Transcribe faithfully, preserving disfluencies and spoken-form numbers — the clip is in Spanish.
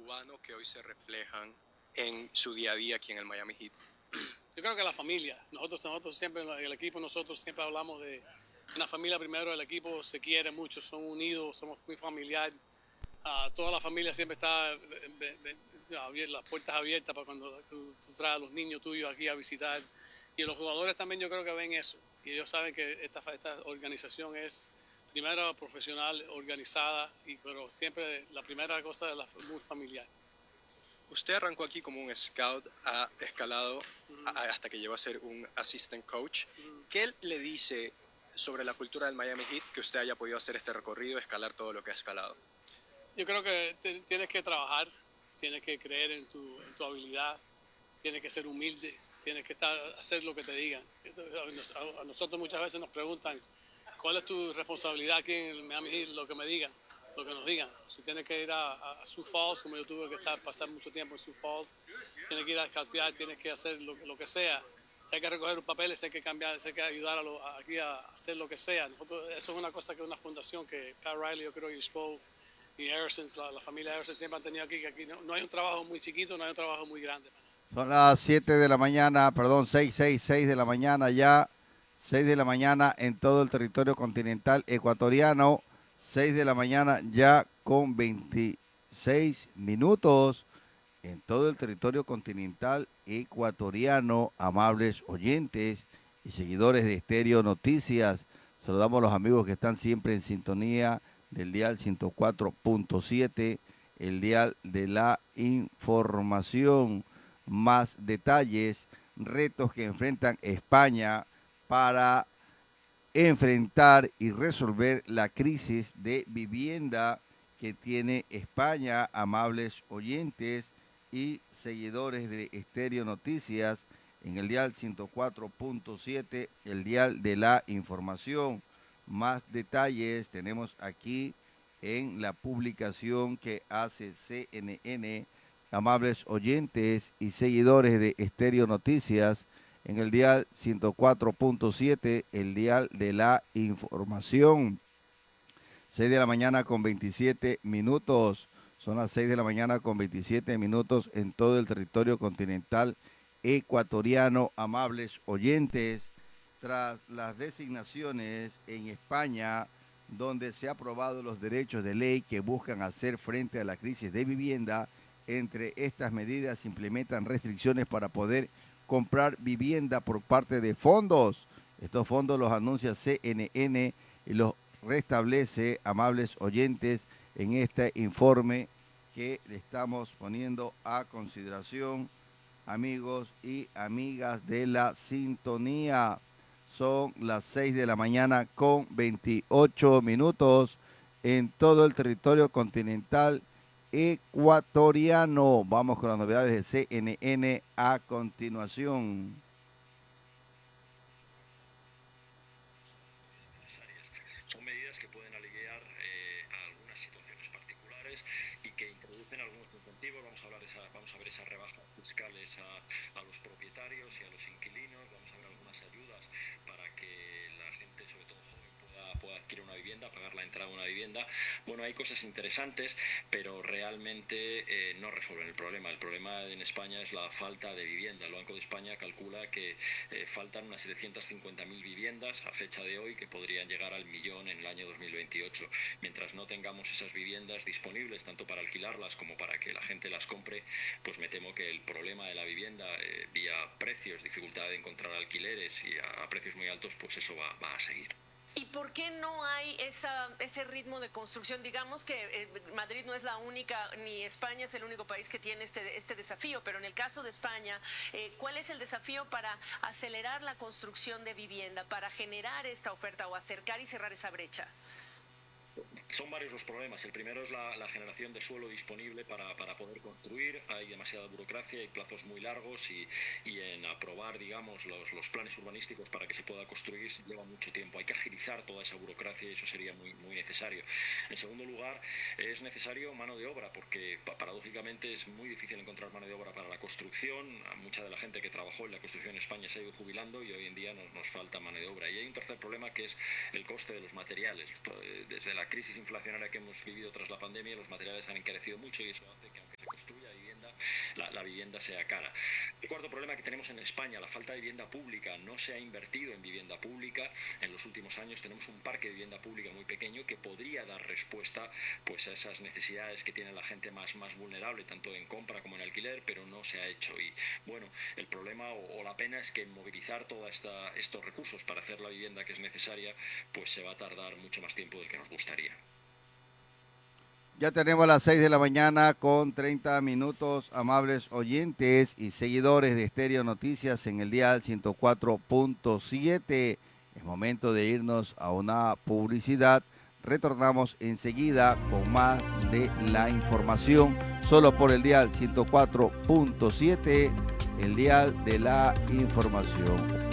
cubano que hoy se reflejan en su día a día aquí en el Miami Heat? Yo creo que la familia. Nosotros, nosotros siempre, el equipo, nosotros siempre hablamos de una familia primero. El equipo se quiere mucho, son unidos, somos muy familiar. Uh, toda la familia siempre está be, be, be, las puertas abiertas para cuando tú, tú traes a los niños tuyos aquí a visitar. Y los jugadores también yo creo que ven eso. Y ellos saben que esta, esta organización es primero profesional, organizada, y, pero siempre la primera cosa es la, muy familiar. Usted arrancó aquí como un scout, ha escalado uh-huh. a, hasta que llegó a ser un assistant coach. Uh-huh. ¿Qué le dice sobre la cultura del Miami Heat que usted haya podido hacer este recorrido, escalar todo lo que ha escalado? Yo creo que te, tienes que trabajar, tienes que creer en tu, en tu habilidad, tienes que ser humilde, tienes que estar, hacer lo que te digan. A nosotros muchas veces nos preguntan, ¿cuál es tu responsabilidad aquí en el Miami Heat? Lo que me digan, lo que nos digan. Si tienes que ir a, a, a Sioux Falls, como yo tuve que estar, pasar mucho tiempo en Sioux Falls, tienes que ir a scoutear, tienes que hacer lo, lo que sea. Si hay que recoger un papel, si hay que cambiar, si hay que ayudar a lo, a, aquí a hacer lo que sea. Nosotros, eso es una cosa que una fundación que Pat Riley, yo creo, y Spo y Harrison, la, la familia Harrison siempre han tenido aquí, que aquí no, no hay un trabajo muy chiquito, no hay un trabajo muy grande. Son las siete de la mañana, perdón, seis, seis, seis de la mañana ya, seis de la mañana en todo el territorio continental ecuatoriano, seis de la mañana ya con veintiséis minutos en todo el territorio continental ecuatoriano, amables oyentes y seguidores de Estéreo Noticias. Saludamos a los amigos que están siempre en sintonía del dial ciento cuatro punto siete, el dial de la información. Más detalles, retos que enfrentan España para enfrentar y resolver la crisis de vivienda que tiene España, amables oyentes y seguidores de Estéreo Noticias en el dial ciento cuatro punto siete, el dial de la información. Más detalles tenemos aquí en la publicación que hace C N N, amables oyentes y seguidores de Estéreo Noticias, en el dial ciento cuatro punto siete, el dial de la información. seis de la mañana con veintisiete minutos. Son las seis de la mañana con veintisiete minutos en todo el territorio continental ecuatoriano, amables oyentes. Tras las designaciones en España, donde se han aprobado los derechos de ley que buscan hacer frente a la crisis de vivienda, entre estas medidas se implementan restricciones para poder comprar vivienda por parte de fondos. Estos fondos los anuncia C N N y los restablece, amables oyentes, en este informe que le estamos poniendo a consideración, amigos y amigas de la sintonía. Son las seis de la mañana con veintiocho minutos en todo el territorio continental ecuatoriano. Vamos con las novedades de C N N a continuación. Son medidas que pueden aliviar eh, algunas situaciones particulares y que introducen algunos incentivos. Vamos a hablar de esa, vamos a ver esas rebajas fiscales a, a los propietarios y a los inquilinos. Vamos a ver algunas ayudas para que la gente, sobre todo joven, pueda, pueda adquirir una vivienda, pagar la entrada a una vivienda. Bueno, hay cosas interesantes, pero realmente eh, no resuelven el problema. El problema en España es la falta de vivienda. El Banco de España calcula que eh, faltan unas setecientas cincuenta mil viviendas a fecha de hoy, que podrían llegar al millón en el año dos mil veintiocho. Mientras no tengamos esas viviendas disponibles, tanto para alquilarlas como para que la gente las compre, pues me temo que el problema de la vivienda, eh, vía precios, dificultad de encontrar alquileres y a, a precios muy altos, pues eso va, va a seguir. ¿Y por qué no hay esa, ese ritmo de construcción? Digamos que eh, Madrid no es la única, ni España es el único país que tiene este, este desafío, pero en el caso de España, eh, ¿cuál es el desafío para acelerar la construcción de vivienda, para generar esta oferta o acercar y cerrar esa brecha? Son varios los problemas. El primero es la, la generación de suelo disponible para, para poder construir. Hay demasiada burocracia, hay plazos muy largos y, y en aprobar, digamos, los, los planes urbanísticos para que se pueda construir se lleva mucho tiempo. Hay que agilizar toda esa burocracia y eso sería muy, muy necesario. En segundo lugar, es necesario mano de obra, porque paradójicamente es muy difícil encontrar mano de obra para la construcción. Mucha de la gente que trabajó en la construcción en España se ha ido jubilando y hoy en día nos, nos falta mano de obra. Y hay un tercer problema, que es el coste de los materiales. Esto, desde la crisis inflacionaria que hemos vivido tras la pandemia, los materiales han encarecido mucho y eso hace que, aunque se construya construya vivienda, la, la vivienda sea cara. El cuarto problema que tenemos en España, la falta de vivienda pública. No se ha invertido en vivienda pública. En los últimos años tenemos un parque de vivienda pública muy pequeño que podría dar respuesta pues a esas necesidades que tiene la gente más, más vulnerable, tanto en compra como en alquiler, pero no se ha hecho. Y bueno, el problema o, o la pena es que movilizar todos estos recursos para hacer la vivienda que es necesaria, pues se va a tardar mucho más tiempo del que nos gustaría. Ya tenemos las seis de la mañana con treinta minutos, amables oyentes y seguidores de Estéreo Noticias en el dial ciento cuatro punto siete. Es momento de irnos a una publicidad. Retornamos enseguida con más de la información, solo por el dial ciento cuatro punto siete, el dial de la información.